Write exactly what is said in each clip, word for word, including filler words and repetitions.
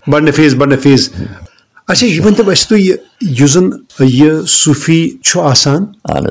बड़ नफीस बड़ नफीस अच्छा ये वन बस तो युजन ये सूफी छु आसान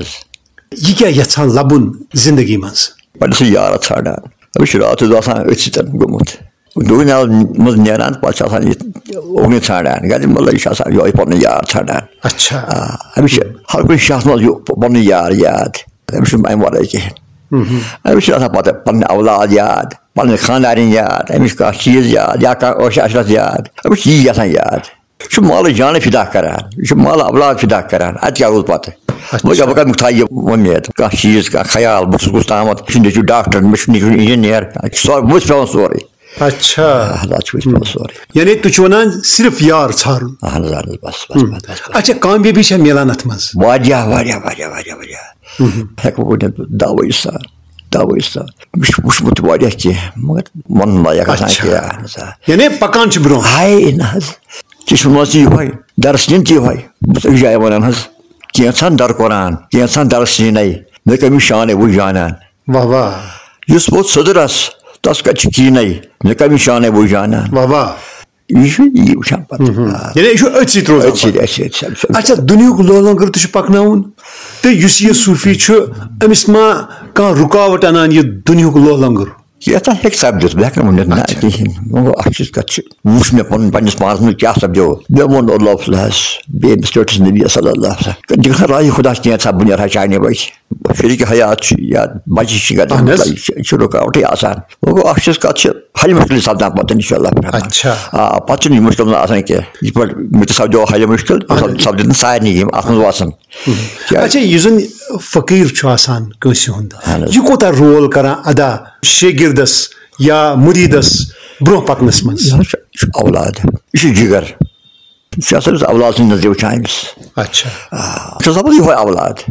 ये क्या यछान लबुन जिंदगी मज बड़ से यार छाड़ान अब रात आसान अचितन गोमुत दुनिया मज नेरान पास आसान ओने छाड़ान गाली मतलब इस आसान यो पन्ने यार छाड़ान अच्छा अब हर कोई शास मज यो पन्ने यार याद अब से मैं वाला के अब से आसान पता पन्ने औलाद याद पन्ने खानदानी याद अब इसका चीज याद या का अशरत याद अब ये आसान याद शो माल जान फिदा करान शो माल औलाद फिदा करान आज क्या होता है वो जब का मुतायब वमेद का चीज का ख्याल बस गुस्तामत शिंदे जो डॉक्टर मिशन इंजीनियर सॉरी मुझ पे सॉरी अच्छा that's which was sorry यानी तु चुनान सिर्फ यार छारू हां बस बस बस अच्छा कामयाबी छ मिलान अतमस वाजिया वाजिया वाजिया वाजिया वाजिया हेक वो दावा इसा दावा इसा मिश मुश मुत वाजिया के मगर मन लाया का किया यानी पकान छ ब्रो हाय ना किस्मती होय दर्शन ती होय बस जाय वनन हस केसान दर कुरान केसान दर्शन नहीं ने कमी शान है वो जानन वाह वाह युस बहुत सदरस तस का की नहीं ने कमी शान है वो जानन वाह वाह ये ये उशान पत यानी ये अच्छी रोज अच्छी अच्छी अच्छा दुनिया को लोलंगर तो पकनाउन तो युस ये सूफी छु अमिस मा का रुकावट अनान ये दुनिया को लोलंगर ये था एक सब्जेक्ट बैक में ना कि वो अच्छी का मुश में पन पन स्मार्ट में क्या सब्जेक्ट बे वो अल्लाह फ्लैश बे स्टेटस नबी सल्लल्लाहु अलैहि वसल्लम दिखा राय खुदा के सब बुनियाद है चाहने भाई शरीक हयात या बाजी शिगा शुरू का उठे आसान वो अच्छी का हाई मुश्किल साधना पता इंशाल्लाह अच्छा आ पता नहीं मुश्किल आसान के ये पर मुझे सब जो हाई मुश्किल सब दिन साय नहीं आसान वासन अच्छा युजन फकीर छु आसान कैसे होंदा ये कोता रोल करा अदा शागिर्दस या मुरीदस ब्रो पकनस मज औलाद ये जिगर सियासत औलाद से नजर उठाइस अच्छा तो सब ये औलाद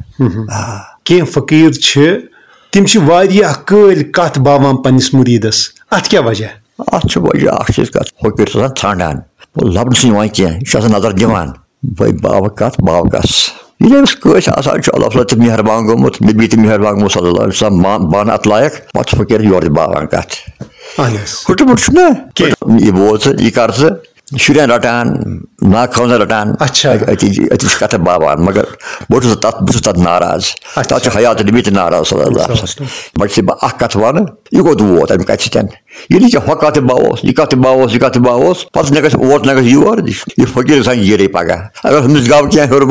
के फकीर छ तिम छ वारिया कल कत बावान पन्निस मुरीदस अत क्या वजह अत वजह अक्ष का फकीर सा छांडान वो लब से क्या नजर दिवान भाई बाव कत बाव कस ये कस अल्लाह तक मेहरबान गोमुत नबी तक मेहरबान गोमुत सल्लल्लाहु अलैहि वसल्लम बान अत लायक पत फकीर योर बावान कत हुटमुट ना ये बोल ये कर शुरन रटान ना खौन रटान अच्छा अति कत बावान मगर बहुत तत बहुत तत नाराज तत हयात नबी नाराज सल्लल्लाहु अलैहि वसल्लम बट से अख कत वन ये गो वोत अम कत ये नहीं हकत बावोस ये कत बावोस ये कत बावोस पत नगस वोट नगस योर ये फकीर सन ये पगा अगर हम गाव क्या